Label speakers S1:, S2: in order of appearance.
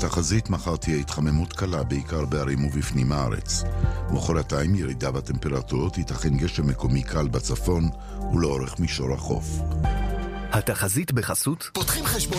S1: בתחזית מחר תהיה התחממות קלה, בעיקר בערים ובפנים הארץ. מחרתיים ירידה בטמפרטורות, ייתכן גשם מקומי קל בצפון ולאורך מישור החוף.
S2: התחזית בחסות
S3: פותחים חשבון